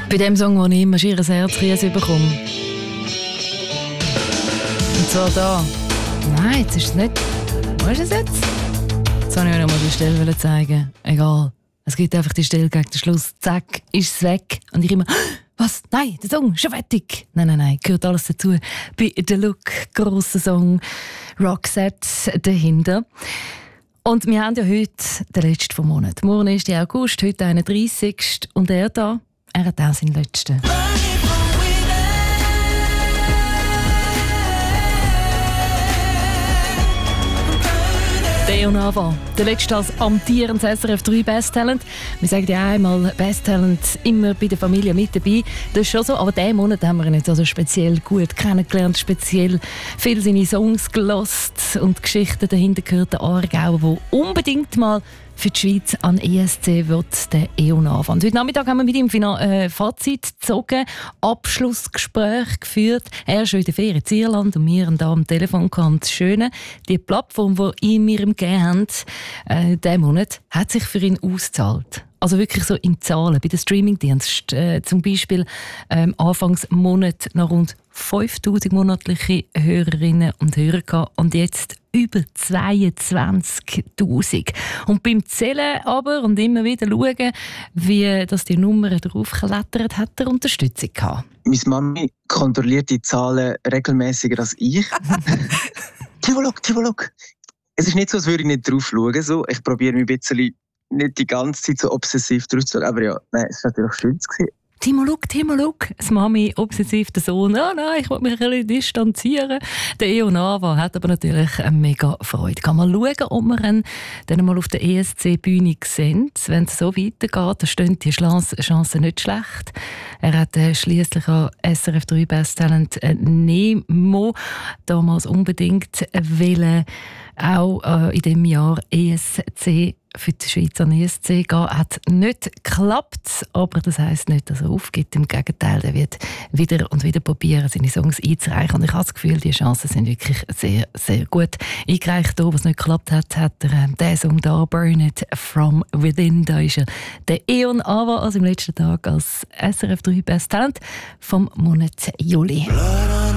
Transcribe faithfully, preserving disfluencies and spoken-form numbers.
Bei dem Song, wo ich immer schier ein Herzkrise bekomme. Und zwar da. Nein, jetzt ist es nicht. Wo ist es jetzt? Jetzt wollte ich euch noch mal die Stelle zeigen. Egal. Es gibt einfach die Stelle gegen den Schluss. Zack, ist es weg. Und ich immer, was? Nein, der Song, schon fertig. Nein, nein, nein, gehört alles dazu. Bei The Look, grosser Song, Roxette dahinter. Und wir haben ja heute den letzten vom Monat. Morgen ist der August, heute der einunddreißigste Und er da, er hat auch seinen letzten. Leon Ava, der letzte als amtierendes S R F drei Best Talent. Wir sagen ja einmal Best Talent immer bei der Familie mit dabei. Das ist schon so, aber diesen Monat haben wir ihn jetzt also speziell gut kennengelernt, speziell viele seine Songs gelost und Geschichten dahinter gehört. Der Aargauer, der unbedingt mal für die Schweiz an E S C wird der Leon Ava. Und heute Nachmittag haben wir mit ihm äh, Fazit gezogen, Abschlussgespräch geführt. Er ist schon in der Ferien in Irland und wir haben da am Telefon gehabt. Das Schöne, die Plattform, die ihm mir gegeben haben, äh, diesen Monat, hat sich für ihn ausgezahlt. Also wirklich so in Zahlen. Bei den Streamingdiensten äh, zum Beispiel ähm, Anfangs Monat noch rund fünftausend monatliche Hörerinnen und Hörer gehabt und jetzt über zweiundzwanzigtausend. Und beim Zählen aber und immer wieder schauen, wie das die Nummer draufklettert, hat er Unterstützung gehabt. Meine Mami kontrolliert die Zahlen regelmäßiger als ich. Tivolog, Tivolog. Es ist nicht so, als würde ich nicht drauf schauen. So. Ich probiere mich ein bisschen nicht die ganze Zeit so obsessiv drauf zu schauen. Aber ja, nein, es war natürlich schön. Timo, schau, Timo, schau. Das Mami, obsessiv der Sohn. Oh nein, ich will mich ein bisschen distanzieren. Der Leon Ava hat aber natürlich eine mega Freude. Kann mal schauen, ob wir ihn dann mal auf der E S C-Bühne sehen. Wenn es so weitergeht, dann stehen die Chancen nicht schlecht. Er hat äh, schliesslich an S R F drei Best Talent äh, Nemo damals unbedingt wollen, auch äh, in diesem Jahr E S C für die Schweiz an E S C gehen. Hat nicht geklappt, aber das heisst nicht, dass er aufgibt. Im Gegenteil, er wird wieder und wieder probieren, seine Songs einzureichen. Und ich habe das Gefühl, die Chancen sind wirklich sehr, sehr gut eingereicht. Hier, was nicht geklappt hat, hat er äh, diesen Song da, «Burn It From Within». Da ist er der Leon Ava, also im letzten Tag als S R F drei Best Talent vom Monat Juli.